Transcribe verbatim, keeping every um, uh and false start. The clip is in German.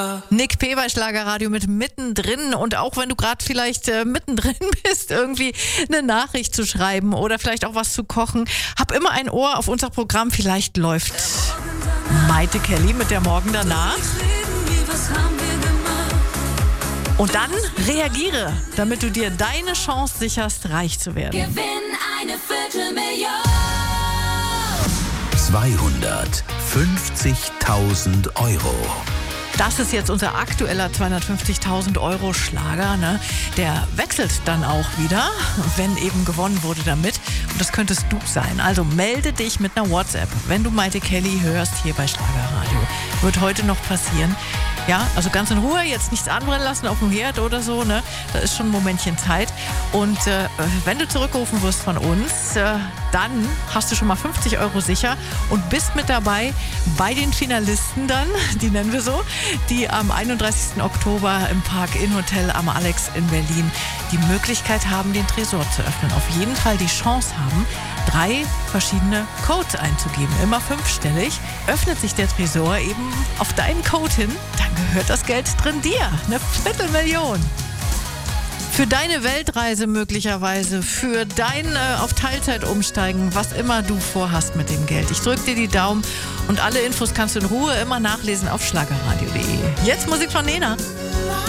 Nick P. bei Schlagerradio mit mittendrin, und auch wenn du gerade vielleicht äh, mittendrin bist, irgendwie eine Nachricht zu schreiben oder vielleicht auch was zu kochen, hab immer ein Ohr auf unser Programm, vielleicht läuft Maite Kelly mit der Morgen danach. Und dann reagiere, damit du dir deine Chance sicherst, reich zu werden. Gewinn eine Viertelmillion. zweihundertfünfzigtausend Euro. Das ist jetzt unser aktueller zweihundertfünfzigtausend Euro Schlager, ne? Der wechselt dann auch wieder, wenn eben gewonnen wurde damit. Und das könntest du sein. Also melde dich mit einer WhatsApp, wenn du Maite Kelly hörst hier bei Schlagerradio. Wird heute noch passieren. Ja, also ganz in Ruhe, jetzt nichts anbrennen lassen auf dem Herd oder so, ne? Da ist schon ein Momentchen Zeit. Und äh, wenn du zurückgerufen wirst von uns, äh, dann hast du schon mal fünfzig Euro sicher und bist mit dabei bei den Finalisten dann, die nennen wir so, die am einunddreißigsten Oktober im Park Inn Hotel am Alex in Berlin die Möglichkeit haben, den Tresor zu öffnen. Auf jeden Fall die Chance haben, drei verschiedene Codes einzugeben, immer fünfstellig. Öffnet sich der Tresor eben auf deinen Code hin, dann gehört das Geld drin dir. Eine Viertelmillion. Für deine Weltreise möglicherweise, für dein äh, auf Teilzeit umsteigen, was immer du vorhast mit dem Geld. Ich drücke dir die Daumen und alle Infos kannst du in Ruhe immer nachlesen auf schlagerradio punkt de. Jetzt Musik von Nena.